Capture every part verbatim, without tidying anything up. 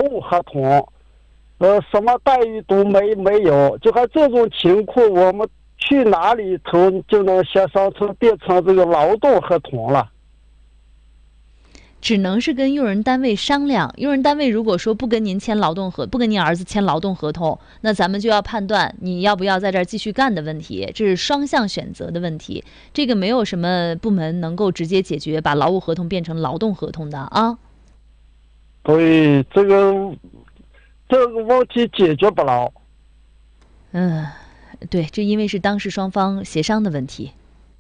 务合同，呃，什么待遇都没没有，就看这种情况，我们去哪里头就能协商成变成这个劳动合同了？ 只能是跟用人单位商量。用人单位如果说不跟您签劳动合，不跟您儿子签劳动合同，那咱们就要判断你要不要在这儿继续干的问题，这是双向选择的问题。这个没有什么部门能够直接解决，把劳务合同变成劳动合同的啊。 对，这个这个问题解决不了。 嗯，对，这因为是当事双方协商的问题。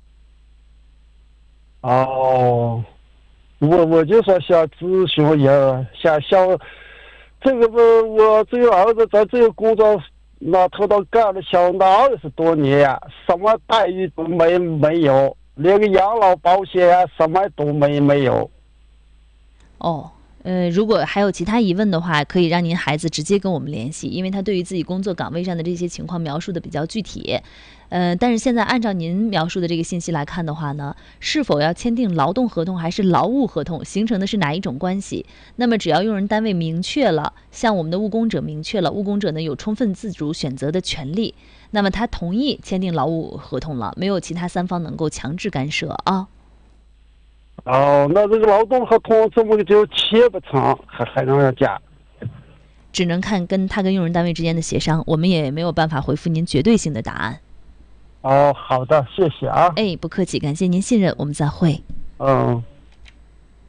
哦。我我就说想咨询也想想这个我我这个儿子在这个工作那头都干了相当二十多年，什么待遇都没没有，连个养老保险啊什么都没没有。 哦，呃，如果还有其他疑问的话，可以让您孩子直接跟我们联系，因为他对于自己工作岗位上的这些情况描述的比较具体。呃，但是现在按照您描述的这个信息来看的话呢，是否要签订劳动合同还是劳务合同，形成的是哪一种关系？那么只要用人单位明确了，向我们的务工者明确了，务工者呢有充分自主选择的权利，那么他同意签订劳务合同了，没有其他三方能够强制干涉啊。 哦，那这个劳动合同怎么就签不成，还还让人家？ 只能看跟他跟用人单位之间的协商，我们也没有办法回复您绝对性的答案。 哦，好的，谢谢啊。 哎，不客气，感谢您信任，我们再会。 嗯。